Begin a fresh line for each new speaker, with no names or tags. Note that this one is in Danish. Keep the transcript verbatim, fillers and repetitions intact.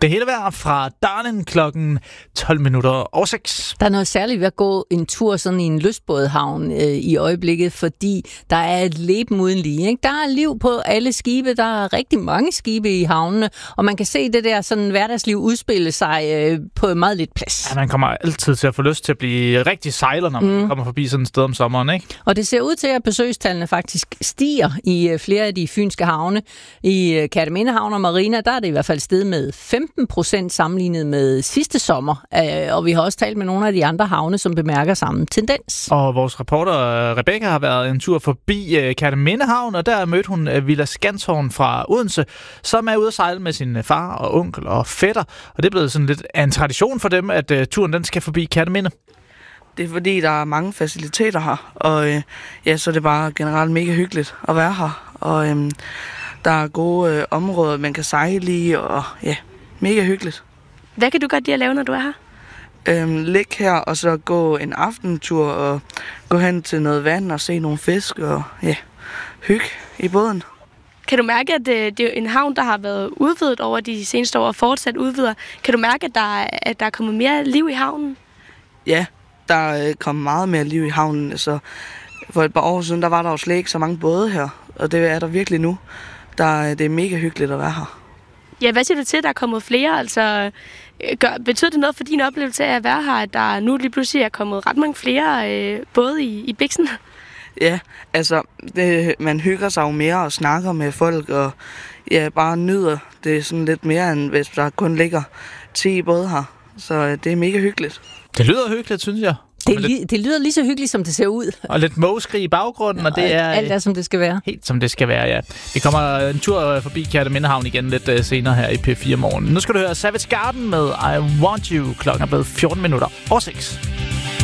Det hele vejr fra Darling klokken tolv minutter over seks.
Der er noget særligt ved at gå en tur sådan i en lystbådehavn øh, i øjeblikket, fordi der er et leben uden lige. Ikke? Der er liv på alle skibe, der er rigtig mange skibe i havnene, og man kan se det der sådan hverdagsliv udspille sig øh, på meget lidt plads.
Ja, man kommer altid til at få lyst til at blive rigtig sejler, når man mm. kommer forbi sådan et sted om sommeren, ikke?
Og det ser ud til, at besøgstallene faktisk stiger i øh, flere af de fynske havne. I øh, Kerteminde Havn og Marina, der er det i hvert fald steget med femten procent sammenlignet med sidste sommer. Øh, og vi har også talt med nogle af de andre havne, som bemærker samme tendens.
Og vores reporter Rebecca har været en tur forbi øh, Kerteminde Havn, og der mødte hun øh, Villa Skanshorn fra Odense, som er ude at sejle med sin far og onkel og fætter. Og det er blevet sådan lidt af en tradition for dem, at øh, turen den skal forbi Kerteminde.
Det er fordi, der er mange faciliteter her, og øh, ja, så er det bare generelt mega hyggeligt at være her. Og øh, der er gode øh, områder, man kan sejle i, og ja, mega hyggeligt.
Hvad kan du godt lide at lave, når du er her?
Øhm, ligge her, og så gå en aftentur, og gå hen til noget vand, og se nogle fisk, og ja, hygge i båden.
Kan du mærke, at det, det er en havn, der har været udvidet over de seneste år, og fortsat udvider? Kan du mærke, at der, at der er kommet mere liv i havnen?
Ja, der er kommet meget mere liv i havnen. Altså, for et par år siden, der var der jo slet ikke så mange både her, og det er der virkelig nu. Der, det er mega hyggeligt at være her.
Ja, hvad siger du til, at der er kommet flere? Altså, gør, betyder det noget for din oplevelse af at være her, at der nu lige pludselig er kommet ret mange flere, øh, både i, i Biksen?
Ja, altså, det, man hygger sig jo mere og snakker med folk, og ja, bare nyder det sådan lidt mere, end hvis der kun ligger ti både her. Så det er mega hyggeligt.
Det lyder hyggeligt, synes jeg.
Det, li- det lyder lige så hyggeligt, som det ser ud.
Og lidt mågeskrig i baggrunden, og det er...
Alt er, som det skal være.
Helt som det skal være, ja. Vi kommer en tur forbi Kerteminde Havn igen lidt uh, senere her i P fire Morgen. Nu skal du høre Savage Garden med I Want You. Klokken er blevet fjorten minutter over seks.